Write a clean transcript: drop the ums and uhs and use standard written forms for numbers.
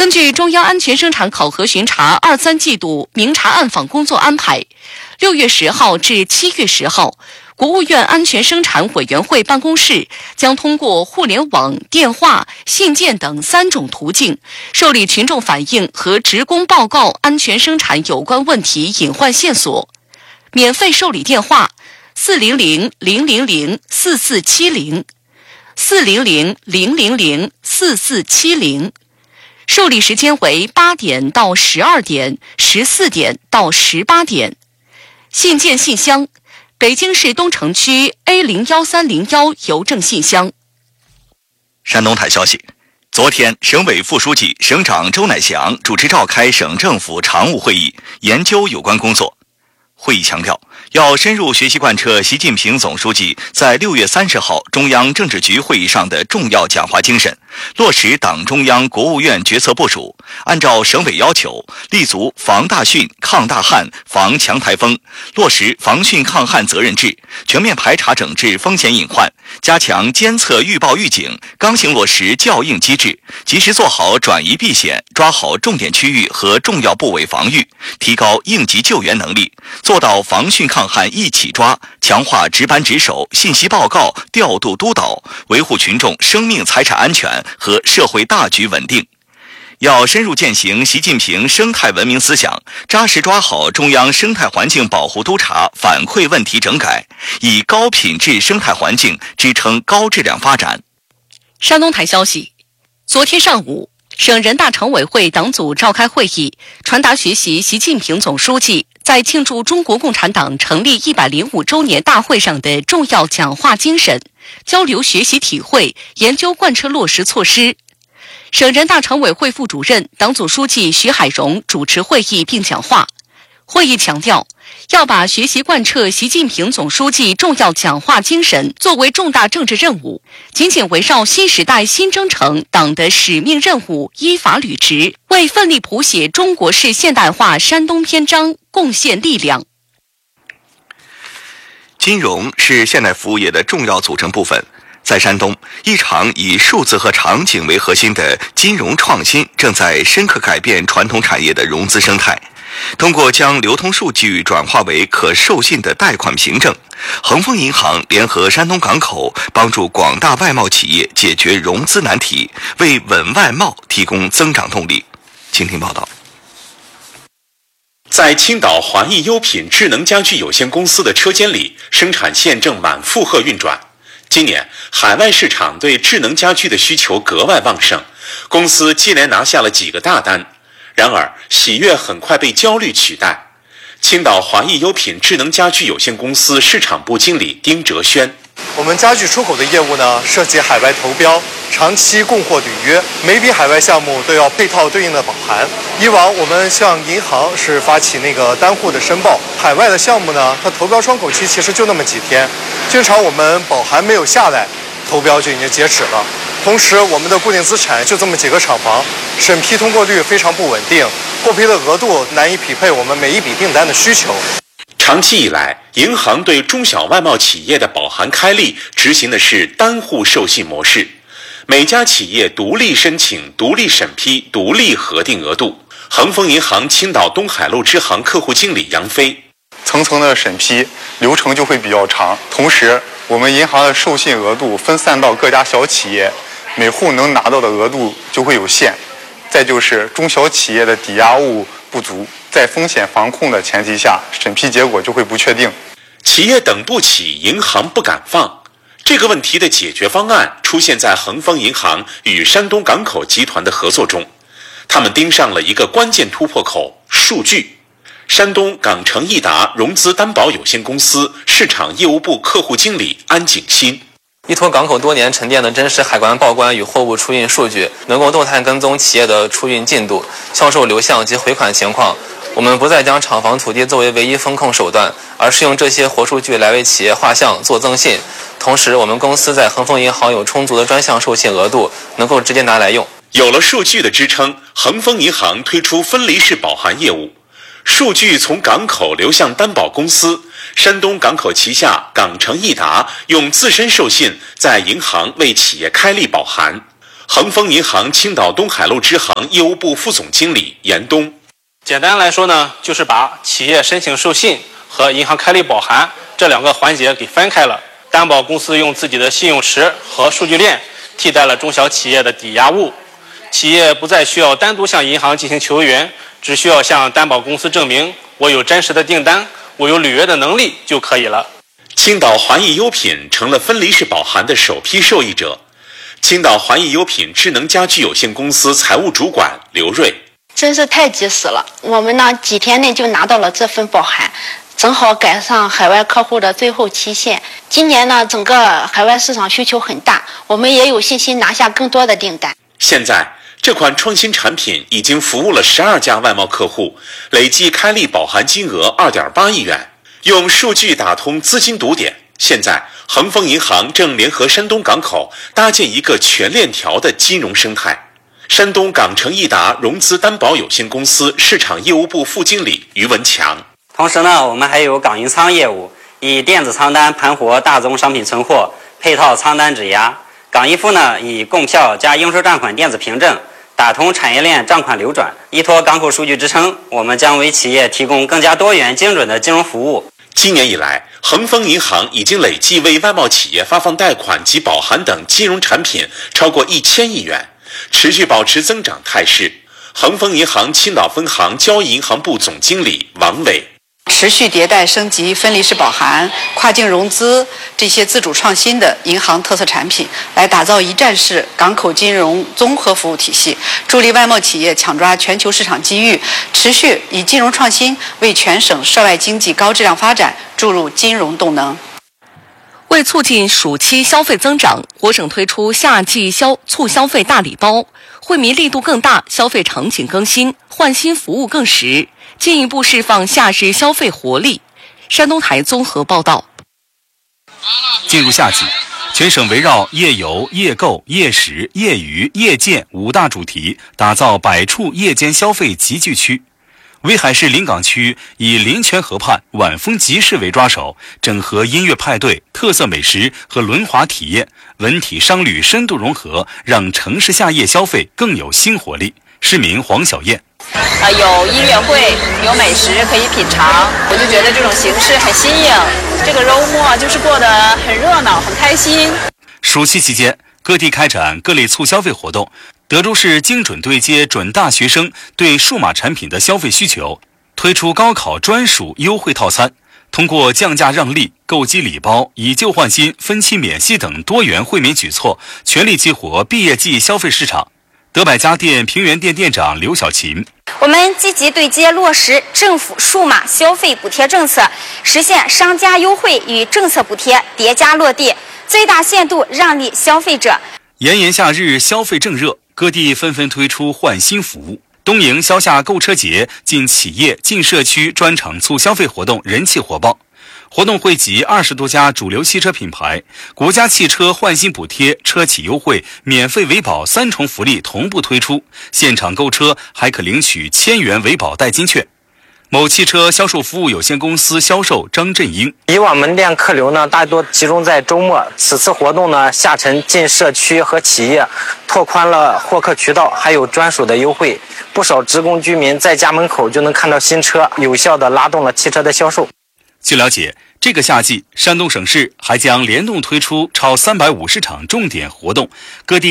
根据中央安全生产考核巡查2、3季度明察暗访工作安排，6月10号至7月10号，国务院安全生产委员会办公室将通过互联网、电话、信件等3种途径，受理群众反映和职工报告安全生产有关问题隐患线索。免费受理电话400-000-4470 400-000-4470，受理时间为8点到12点、14点到18点。信件信箱：北京市东城区 A01301 邮政信箱。 山东台消息，昨天，省委副书记、省长周乃祥主持召开省政府常务会议，研究有关工作。会议强调，要深入学习贯彻习近平总书记在6月30号中央政治局会议上的重要讲话精神，落实党中央、国务院决策部署，按照省委要求，立足防大汛、抗大旱、防强台风，落实防汛抗旱责任制，全面排查整治风险隐患，加强监测预报预警，刚性落实校应机制，及时做好转移避险，抓好重点区域和重要部位防御，提高应急救援能力，做到防汛抗旱一起抓，强化值班值守、信息报告、调度督导，维护群众生命财产安全和社会大局稳定。要深入践行习近平生态文明思想，扎实抓好中央生态环境保护督察反馈问题整改，以高品质生态环境支撑高质量发展。 山东台消息，昨天上午，省人大常委会党组召开会议，传达学习习近平总书记在庆祝中国共产党成立105周年大会上的重要讲话精神，交流学习体会，研究贯彻落实措施。省人大常委会副主任、党组书记徐海荣主持会议并讲话。会议强调，要把学习贯彻习近平总书记重要讲话精神作为重大政治任务，紧紧围绕新时代新征程党的使命任务依法履职，为奋力谱写中国式现代化山东篇章贡献力量。 金融是现代服务业的重要组成部分。在山东，一场以数字和场景为核心的金融创新正在深刻改变传统产业的融资生态。通过将流通数据转化为可授信的贷款凭证，恒丰银行联合山东港口，帮助广大外贸企业解决融资难题，为稳外贸提供增长动力。请听报道。 在青岛华谊优品智能家居有限公司的车间里，生产线正满负荷运转。今年，海外市场对智能家居的需求格外旺盛，公司接连拿下了几个大单。然而，喜悦很快被焦虑取代。青岛华谊优品智能家居有限公司市场部经理丁哲轩： 我们家具出口的业务呢，涉及海外投标、长期供货履约，每笔海外项目都要配套对应的保函。以往我们向银行是发起那个单户的申报，海外的项目呢，它投标窗口期其实就那么几天，经常我们保函没有下来，投标就已经截止了。同时，我们的固定资产就这么几个厂房，审批通过率非常不稳定，获批的额度难以匹配我们每一笔订单的需求。 长期以来，银行对中小外贸企业的保函开立执行的是单户授信模式，每家企业独立申请、独立审批、独立核定额度。恒丰银行青岛东海路支行客户经理杨飞： 层层的审批流程就会比较长，同时我们银行的授信额度分散到各家小企业，每户能拿到的额度就会有限。再就是中小企业的抵押物不足，在风险防控的前提下，审批结果就会不确定。 企业等不起，银行不敢放。这个问题的解决方案出现在恒丰银行与山东港口集团的合作中，他们盯上了一个关键突破口——数据。山东港城易达融资担保有限公司市场业务部客户经理安景新： 依托港口多年沉淀的真实海关报关与货物出运数据，能够动态跟踪企业的出运进度、销售流向及回款情况。我们不再将厂房土地作为唯一风控手段，而是用这些活数据来为企业画像、做增信。同时，我们公司在恒丰银行有充足的专项授信额度，能够直接拿来用。 有了数据的支撑，恒丰银行推出分离式保函业务。数据从港口流向担保公司，山东港口旗下港城易达用自身授信在银行为企业开立保函。 恒丰银行青岛东海路支行业务部副总经理严东。 简单来说呢，就是把企业申请授信和银行开立保函这两个环节给分开了。担保公司用自己的信用池和数据链替代了中小企业的抵押物，企业不再需要单独向银行进行求援，只需要向担保公司证明我有真实的订单，我有履约的能力就可以了。 青岛环益优品成了分离式保函的首批受益者。青岛环益优品智能家居有限公司财务主管刘瑞： 真是太及时了，我们呢几天内就拿到了这份保函，正好赶上海外客户的最后期限。今年呢，整个海外市场需求很大，我们也有信心拿下更多的订单。 现在，这款创新产品已经服务了12家外贸客户，累计开立保函金额2.8亿元。用数据打通资金堵点，现在恒丰银行正联合山东港口搭建一个全链条的金融生态。山东港城易达融资担保有限公司市场业务部副经理于文强。 同时呢，我们还有港银仓业务，以电子仓单盘活大宗商品存货，配套仓单质押。港易付呢，以供票加应收账款电子凭证，打通产业链账款流转。依托港口数据支撑，我们将为企业提供更加多元精准的金融服务。 今年以来，恒丰银行已经累计为外贸企业发放贷款及保函等金融产品超过1000亿元，持续保持增长态势。恒丰银行青岛分行交易银行部总经理王伟： 持续迭代升级分离式保函、跨境融资这些自主创新的银行特色产品，来打造一站式港口金融综合服务体系，助力外贸企业抢抓全球市场机遇，持续以金融创新为全省涉外经济高质量发展注入金融动能。 为促进暑期消费增长，我省推出夏季促消费大礼包，惠民力度更大，消费场景更新，换新服务更实，进一步释放夏日消费活力。山东台综合报道。 进入夏季，全省围绕夜游、夜购、夜食、夜娱、夜见5大主题，打造100处夜间消费集聚区。威海市临港区以林泉河畔晚风集市为抓手，整合音乐派对、特色美食和轮滑体验，文体商旅深度融合，让城市夏夜消费更有新活力。市民黄小燕： 有音乐会，有美食可以品尝，我就觉得这种形式很新颖。这个周末就是过得很热闹，很开心。 暑期期间，各地开展各类促消费活动。德州市精准对接准大学生对数码产品的消费需求，推出高考专属优惠套餐，通过降价让利、购机礼包、以旧换新、分期免息等多元惠民举措，全力激活毕业季消费市场。德百家店平原店店长刘小琴： 我们积极对接落实政府数码消费补贴政策，实现商家优惠与政策补贴叠加落地，最大限度让利消费者。 炎炎夏日，消费正热，各地纷纷推出换新服务。东营消夏购车节进企业、进社区专场促消费活动人气火爆，活动汇集20多家主流汽车品牌，国家汽车换新补贴、车企优惠、免费维保3重福利同步推出，现场购车还可领取1000元维保代金券。某汽车销售服务有限公司销售张振英： 以往门店客流呢大多集中在周末，此次活动呢下沉进社区和企业，拓宽了获客渠道，还有专属的优惠。不少职工居民在家门口就能看到新车，有效地拉动了汽车的销售。 据了解，这个夏季，山东省市还将联动推出超350场重点活动，各地